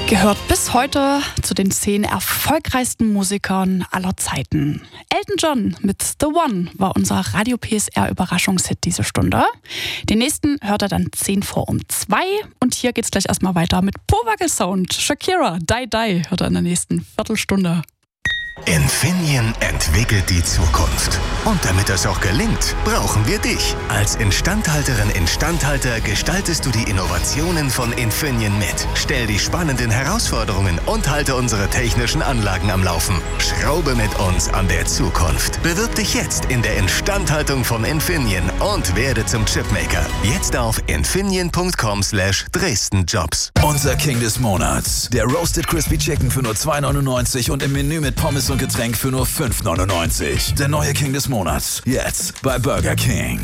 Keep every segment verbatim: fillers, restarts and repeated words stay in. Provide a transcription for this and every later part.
Gehört bis heute zu den zehn erfolgreichsten Musikern aller Zeiten. Elton John mit The One war unser Radio P S R Überraschungshit diese Stunde. Den nächsten hört er dann zehn vor um zwei. Und hier geht's gleich erstmal weiter mit Powagel-Sound. Shakira, Die Die hört er in der nächsten Viertelstunde. Infineon entwickelt die Zukunft. Und damit das auch gelingt, brauchen wir dich. Als Instandhalterin, Instandhalter gestaltest du die Innovationen von Infineon mit. Stell die spannenden Herausforderungen und halte unsere technischen Anlagen am Laufen. Schraube mit uns an der Zukunft. Bewirb dich jetzt in der Instandhaltung von Infineon und werde zum Chipmaker. Jetzt auf infineon punkt com slash Dresden Jobs. Unser King des Monats. Der Roasted Crispy Chicken für nur zwei neunundneunzig und im Menü mit Pommes und Getränk für nur fünf neunundneunzig. Der neue King des Monats. Jetzt bei Burger King.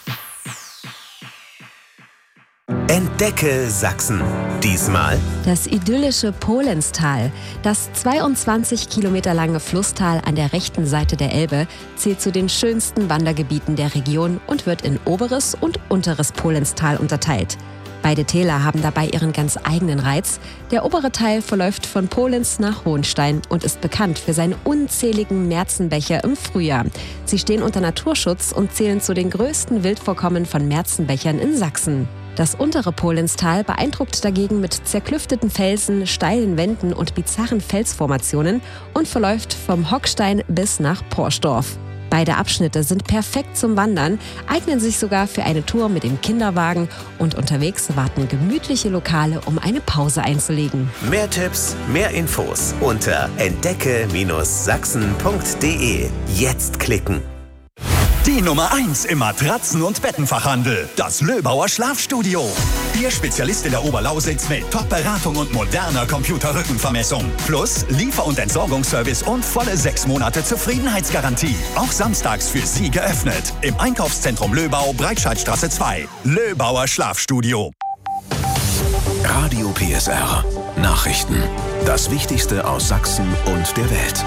Entdecke Sachsen. Diesmal das idyllische Polenstal. Das zweiundzwanzig Kilometer lange Flusstal an der rechten Seite der Elbe zählt zu den schönsten Wandergebieten der Region und wird in oberes und unteres Polenstal unterteilt. Beide Täler haben dabei ihren ganz eigenen Reiz. Der obere Teil verläuft von Polenz nach Hohenstein und ist bekannt für seine unzähligen Märzenbecher im Frühjahr. Sie stehen unter Naturschutz und zählen zu den größten Wildvorkommen von Märzenbechern in Sachsen. Das untere Polenstal beeindruckt dagegen mit zerklüfteten Felsen, steilen Wänden und bizarren Felsformationen und verläuft vom Hockstein bis nach Porsdorf. Beide Abschnitte sind perfekt zum Wandern, eignen sich sogar für eine Tour mit dem Kinderwagen und unterwegs warten gemütliche Lokale, um eine Pause einzulegen. mehr Tipps, mehr Infos unter entdecke Sachsen punkt de. Jetzt klicken. Die Nummer eins im Matratzen- und Bettenfachhandel. Das Löbauer Schlafstudio. Ihr Spezialist in der Oberlausitz mit Top-Beratung und moderner Computerrückenvermessung. Plus Liefer- und Entsorgungsservice und volle sechs Monate Zufriedenheitsgarantie. Auch samstags für Sie geöffnet. Im Einkaufszentrum Löbau, Breitscheidstraße zwei. Löbauer Schlafstudio. Radio P S R. Nachrichten. Das Wichtigste aus Sachsen und der Welt.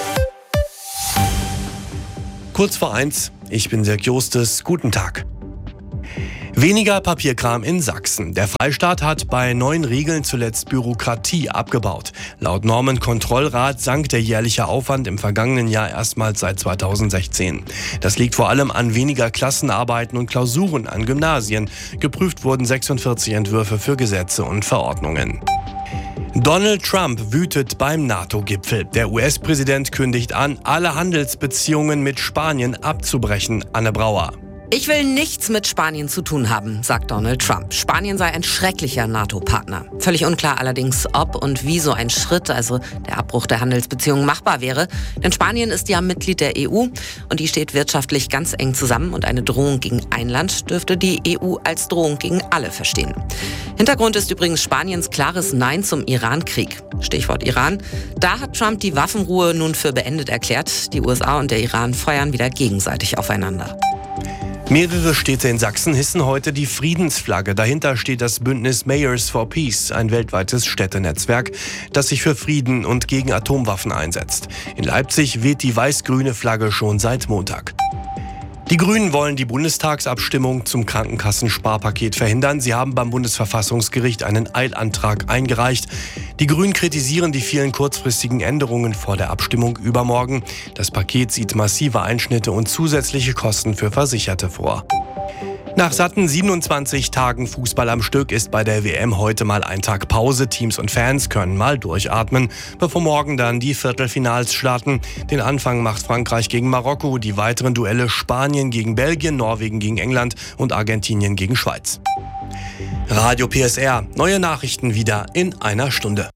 Kurz vor eins, ich bin Dirk Jostes, guten Tag. Weniger Papierkram in Sachsen. Der Freistaat hat bei neuen Regeln zuletzt Bürokratie abgebaut. Laut Normenkontrollrat sank der jährliche Aufwand im vergangenen Jahr erstmals seit zweitausendsechzehn. Das liegt vor allem an weniger Klassenarbeiten und Klausuren an Gymnasien. Geprüft wurden sechsundvierzig Entwürfe für Gesetze und Verordnungen. Donald Trump wütet beim NATO-Gipfel. Der U S-Präsident kündigt an, alle Handelsbeziehungen mit Spanien abzubrechen. Anne Brauer. Ich will nichts mit Spanien zu tun haben, sagt Donald Trump. Spanien sei ein schrecklicher NATO-Partner. Völlig unklar allerdings, ob und wie so ein Schritt, also der Abbruch der Handelsbeziehungen, machbar wäre. Denn Spanien ist ja Mitglied der E U und die steht wirtschaftlich ganz eng zusammen. Und eine Drohung gegen ein Land dürfte die E U als Drohung gegen alle verstehen. Hintergrund ist übrigens Spaniens klares Nein zum Iran-Krieg. Stichwort Iran. Da hat Trump die Waffenruhe nun für beendet erklärt. Die U S A und der Iran feuern wieder gegenseitig aufeinander. Mehrere Städte in Sachsen hissen heute die Friedensflagge. Dahinter steht das Bündnis Mayors for Peace, ein weltweites Städtenetzwerk, das sich für Frieden und gegen Atomwaffen einsetzt. In Leipzig weht die weiß-grüne Flagge schon seit Montag. Die Grünen wollen die Bundestagsabstimmung zum Krankenkassensparpaket verhindern. Sie haben beim Bundesverfassungsgericht einen Eilantrag eingereicht. Die Grünen kritisieren die vielen kurzfristigen Änderungen vor der Abstimmung übermorgen. Das Paket sieht massive Einschnitte und zusätzliche Kosten für Versicherte vor. Nach satten siebenundzwanzig Tagen Fußball am Stück ist bei der W M heute mal ein Tag Pause. Teams und Fans können mal durchatmen, bevor morgen dann die Viertelfinals starten. Den Anfang macht Frankreich gegen Marokko, die weiteren Duelle Spanien gegen Belgien, Norwegen gegen England und Argentinien gegen Schweiz. Radio P S R, neue Nachrichten wieder in einer Stunde.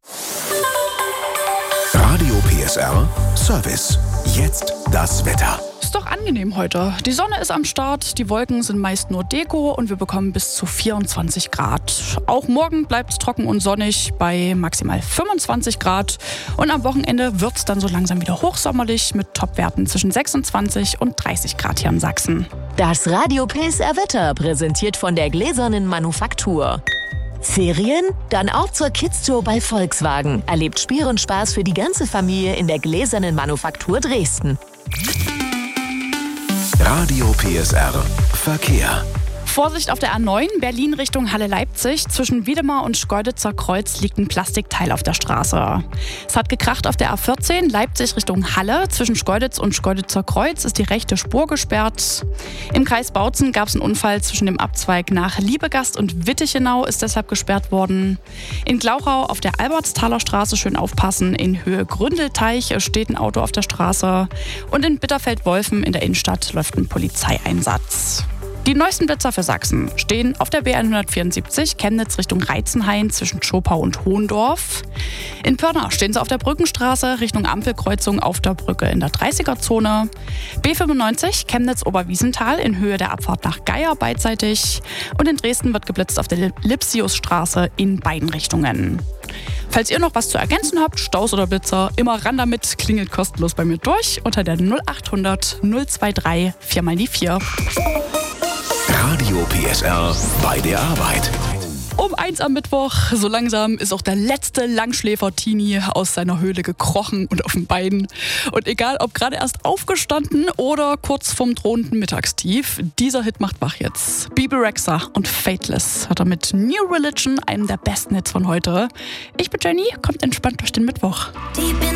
Radio P S R Service. Jetzt das Wetter. Ist doch angenehm heute. Die Sonne ist am Start, die Wolken sind meist nur Deko und wir bekommen bis zu vierundzwanzig Grad. Auch morgen bleibt es trocken und sonnig bei maximal fünfundzwanzig Grad. Und am Wochenende wird es dann so langsam wieder hochsommerlich mit Topwerten zwischen sechsundzwanzig und dreißig Grad hier in Sachsen. Das Radio P S R Wetter präsentiert von der Gläsernen Manufaktur. Ferien? Dann auch zur Kids Tour bei Volkswagen. Erlebt Spiel und Spaß für die ganze Familie in der Gläsernen Manufaktur Dresden. Radio P S R Verkehr. Vorsicht auf der A neun, Berlin Richtung Halle-Leipzig. Zwischen Wiedemar und Schkeuditzer Kreuz liegt ein Plastikteil auf der Straße. Es hat gekracht auf der A vierzehn, Leipzig Richtung Halle. Zwischen Schkeuditz und Schkeuditzer Kreuz ist die rechte Spur gesperrt. Im Kreis Bautzen gab es einen Unfall zwischen dem Abzweig nach Liebegast und Wittichenau, ist deshalb gesperrt worden. In Glauchau auf der Albertstaler Straße schön aufpassen. In Höhe Gründelteich steht ein Auto auf der Straße. Und in Bitterfeld-Wolfen in der Innenstadt läuft ein Polizeieinsatz. Die neuesten Blitzer für Sachsen stehen auf der B hundertvierundsiebzig, Chemnitz Richtung Reizenhain zwischen Schopau und Hohendorf. In Pörna stehen sie auf der Brückenstraße Richtung Ampelkreuzung auf der Brücke in der dreißiger-Zone. B fünfundneunzig, Chemnitz Oberwiesenthal in Höhe der Abfahrt nach Geier beidseitig. Und in Dresden wird geblitzt auf der Lipsiusstraße in beiden Richtungen. Falls ihr noch was zu ergänzen habt, Staus oder Blitzer, immer ran damit, klingelt kostenlos bei mir durch unter der null achthundert null drei vier mal die vier. Radio P S R bei der Arbeit. Um eins am Mittwoch, so langsam ist auch der letzte Langschläfer-Teenie aus seiner Höhle gekrochen und auf den Beinen. Und egal, ob gerade erst aufgestanden oder kurz vorm drohenden Mittagstief, dieser Hit macht wach jetzt. Bebe Rexha und Fateless hat er mit New Religion, einem der besten Hits von heute. Ich bin Jenny, kommt entspannt durch den Mittwoch.